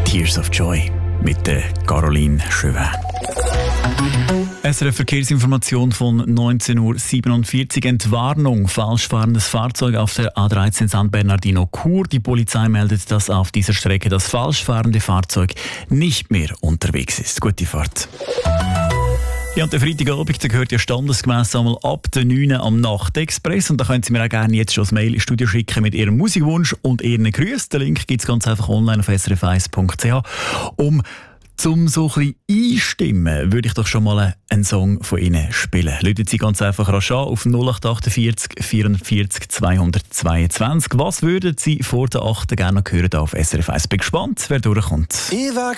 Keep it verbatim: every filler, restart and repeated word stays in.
Tears of Joy mit der Caroline Chauvin. S R F Verkehrsinformation von neunzehn Uhr siebenundvierzig. Entwarnung. Falsch fahrendes Fahrzeug auf der A dreizehn San Bernardino Chur. Die Polizei meldet, dass auf dieser Strecke das falsch fahrende Fahrzeug nicht mehr unterwegs ist. Gute Fahrt. Ja, und der Freitagabend, der gehört ja standesgemäss einmal ab der neun am Nachtexpress. Und da können Sie mir auch gerne jetzt schon das Mail ins Studio schicken mit Ihrem Musikwunsch und Ihren Grüßen. Den Link gibt es ganz einfach online auf s r f eins punkt c h. Um Zum so ein bisschen einstimmen, würde ich doch schon mal einen Song von Ihnen spielen. Läuten Sie ganz einfach rasch an auf null acht achtundvierzig vierundvierzig zweihundertzweiundzwanzig. Was würden Sie vor der acht gerne noch hören auf S R F eins? Bin gespannt, wer durchkommt. Ich war